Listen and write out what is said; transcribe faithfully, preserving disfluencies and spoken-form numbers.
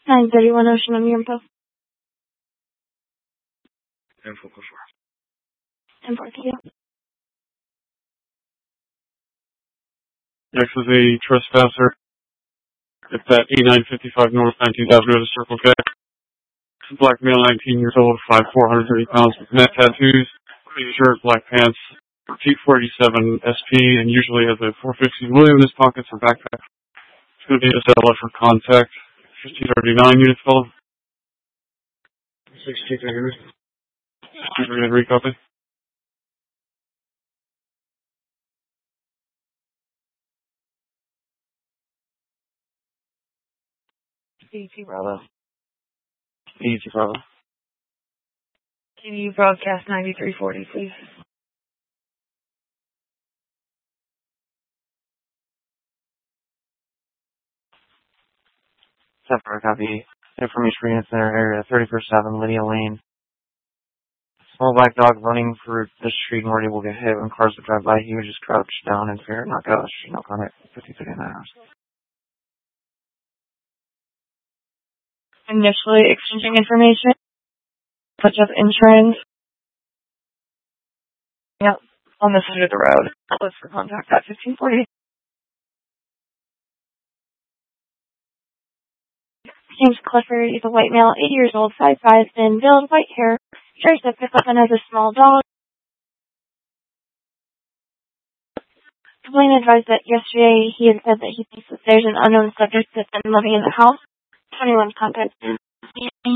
nine thirty-one Ocean on your info. Info before. ten four, thank you. Next is a trespasser. It's at eighty-nine fifty-five North nineteen thousand Road, Circle K. It's a black male, nineteen years old, five foot four, one hundred thirty pounds, with neck tattoos, green shirt, black pants, T four eighty-seven S P, and usually has a four fifty William in his pockets or backpack. It's going to be a settler for contact. fifteen thirty-nine units, fellow. sixteen thirty. sixteen thirty, recopy. E T Bravo. E T Bravo. Can you broadcast ninety-three forty, please? Separate copy. Information Unit Center area, thirty-first Avenue, Lydia Lane. Small black dog running through the street. Morty will get hit when cars would drive by. He would just crouch down in fear. Not gosh. No comment. fifty thirty-nine hours. Initially exchanging information, such as insurance. Yep, on the side of the road. Let's for contact at fifteen forty. James Clifford, he's a white male, eighty years old, five five, thin build, white hair, drives a pickup and has a small dog. Blaine advised that yesterday he had said that he thinks that there's an unknown subject that's been living in the house. twenty-one contact.